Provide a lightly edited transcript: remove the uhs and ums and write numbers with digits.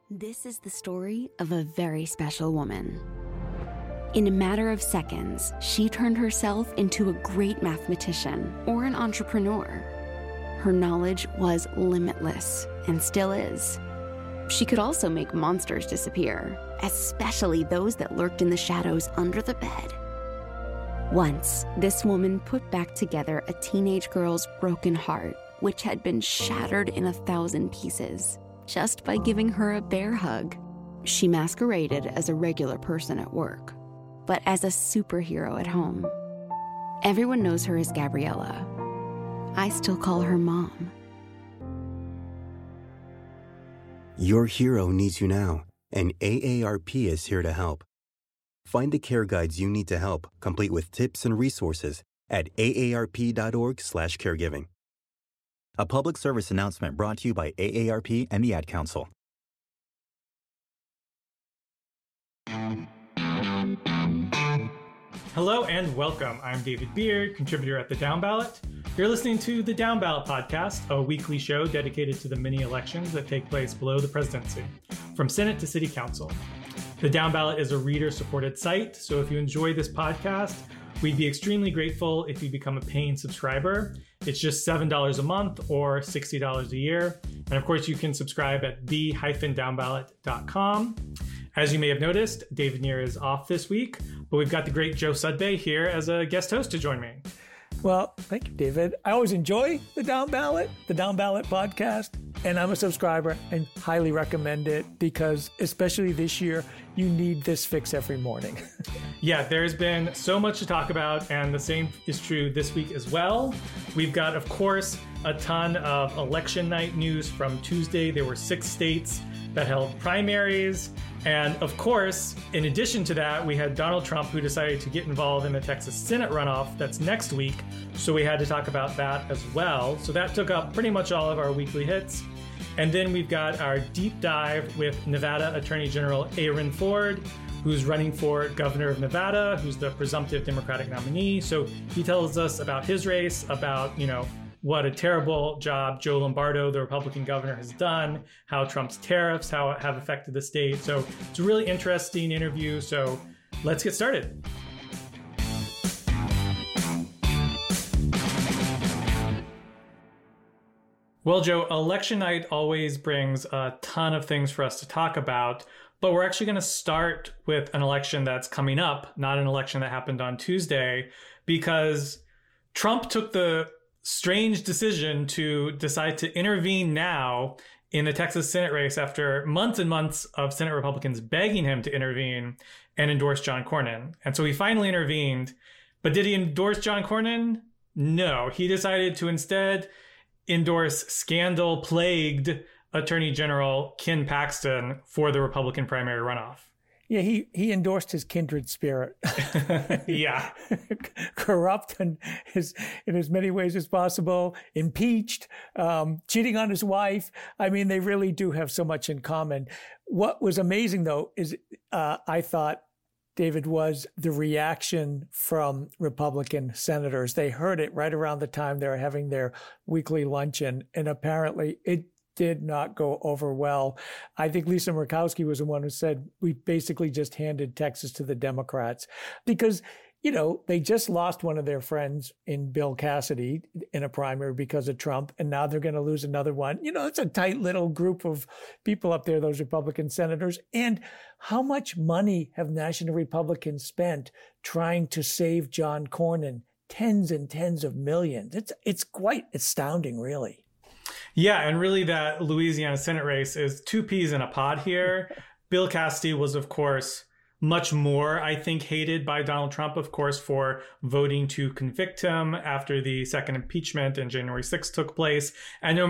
This is the story of a very special woman. In a matter of seconds, she turned herself into a great mathematician or an entrepreneur. Her knowledge was limitless and still is. She could also make monsters disappear, especially those that lurked in the shadows under the bed. Once, this woman put back together a teenage girl's broken heart, which had been shattered in 1,000 pieces, just by giving her a bear hug. She masqueraded as a regular person at work, but as a superhero at home. Everyone knows her as Gabriella. I still call her Mom. Your hero needs you now, and AARP is here to help. Find the care guides you need to help, complete with tips and resources at aarp.org/caregiving. A public service announcement brought to you by AARP and the Ad Council. Hello and welcome. I'm David Beard, contributor at The Down Ballot. You're listening to The Down Ballot Podcast, a weekly show dedicated to the many elections that take place below the presidency, from Senate to City Council. The Down Ballot is a reader-supported site, so if you enjoy this podcast, we'd be extremely grateful if you become a paying subscriber. It's just $7 a month or $60 a year. And of course, you can subscribe at the-downballot.com. As you may have noticed, David Neer is off this week, but we've got the great Joe Sudbay here as a guest host to join me. Well, thank you, David. I always enjoy the Down Ballot podcast, and I'm a subscriber and highly recommend it because, especially this year, you need this fix every morning. Yeah, there's been so much to talk about, and the same is true this week as well. We've got, of course, a ton of election night news from Tuesday. There were 6 states that held primaries. And of course, in addition to that, we had Donald Trump, who decided to get involved in the Texas Senate runoff that's next week. So we had to talk about that as well. So that took up pretty much all of our weekly hits. And then we've got our deep dive with Nevada Attorney General Aaron Ford, who's running for governor of Nevada, who's the presumptive Democratic nominee. So he tells us about his race, about, what a terrible job Joe Lombardo, the Republican governor, has done, how Trump's tariffs, how it have affected the state. So it's a really interesting interview. So let's get started. Well, Joe, election night always brings a ton of things for us to talk about, but we're actually going to start with an election that's coming up, not an election that happened on Tuesday, because Trump took the strange decision to decide to intervene now in the Texas Senate race after months and months of Senate Republicans begging him to intervene and endorse John Cornyn. And so he finally intervened. But did he endorse John Cornyn? No. He decided to instead endorse scandal-plagued Attorney General Ken Paxton for the Republican primary runoff. Yeah, he endorsed his kindred spirit. Yeah. Corrupt in as many ways as possible, impeached, cheating on his wife. I mean, they really do have so much in common. What was amazing, though, is I thought, David, was the reaction from Republican senators. They heard it right around the time they were having their weekly luncheon, and apparently it did not go over well. I think Lisa Murkowski was the one who said, we basically just handed Texas to the Democrats because, they just lost one of their friends in Bill Cassidy in a primary because of Trump, and now they're going to lose another one. It's a tight little group of people up there, those Republican senators. And how much money have National Republicans spent trying to save John Cornyn? Tens and tens of millions. It's quite astounding, really. Yeah, and really that Louisiana Senate race is 2 peas in a pod here. Bill Cassidy was, of course, much more, I think, hated by Donald Trump, of course, for voting to convict him after the second impeachment and January 6th took place. And no